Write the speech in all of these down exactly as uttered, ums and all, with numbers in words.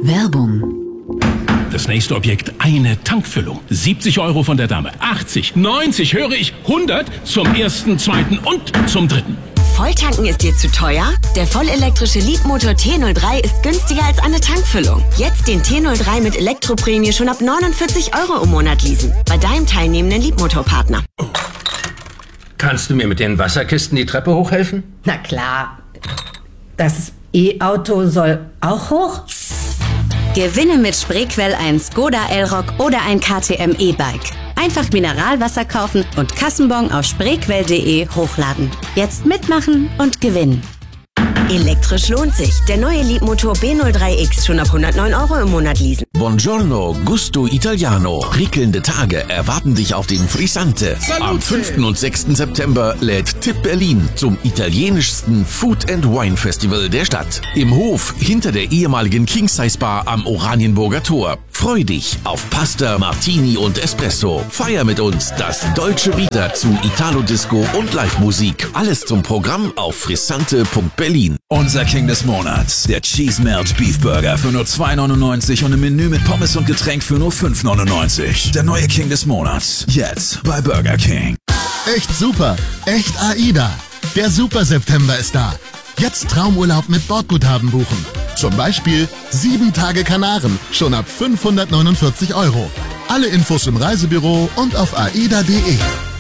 Werbung. Das nächste Objekt, eine Tankfüllung. siebzig Euro von der Dame. achtzig, neunzig, höre ich, hundert zum ersten, zweiten und zum dritten. Volltanken ist dir zu teuer? Der vollelektrische Leapmotor T null drei ist günstiger als eine Tankfüllung. Jetzt den T null drei mit Elektroprämie schon ab neunundvierzig Euro im Monat leasen. Bei deinem teilnehmenden Leapmotor-Partner. Kannst du mir mit den Wasserkisten die Treppe hochhelfen? Na klar. Das E-Auto soll auch hoch? Gewinne mit Spreequell ein Skoda Elroq oder ein K T M E-Bike. Einfach Mineralwasser kaufen und Kassenbon auf spreequell punkt de hochladen. Jetzt mitmachen und gewinnen. Elektrisch lohnt sich. Der neue Leapmotor B null drei X schon ab hundertneun Euro im Monat leasen. Buongiorno, Gusto Italiano. Prickelnde Tage erwarten dich auf den Frisante. Am fünften und sechsten September lädt Tipp Berlin zum italienischsten Food and Wine Festival der Stadt. Im Hof hinter der ehemaligen King Size Bar am Oranienburger Tor. Freu dich auf Pasta, Martini und Espresso. Feier mit uns das deutsche Wieder zu Italo-Disco und Live-Musik. Alles zum Programm auf frisante punkt berlin. Unser King des Monats, der Cheese Melt Beef Burger für nur zwei neunundneunzig und im Menü mit Pommes und Getränk für nur fünf neunundneunzig. Der neue King des Monats, jetzt bei Burger King. Echt super, echt AIDA. Der Super September ist da. Jetzt Traumurlaub mit Bordguthaben buchen. Zum Beispiel sieben Tage Kanaren, schon ab fünfhundertneunundvierzig Euro. Alle Infos im Reisebüro und auf aida punkt de.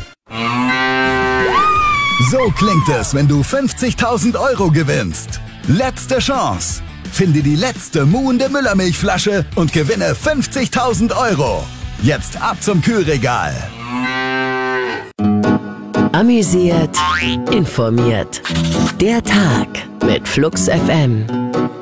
So klingt es, wenn du fünfzigtausend Euro gewinnst. Letzte Chance. Finde die letzte muhende Müllermilchflasche und gewinne fünfzigtausend Euro. Jetzt ab zum Kühlregal. Amüsiert, informiert. Der Tag mit Flux F M.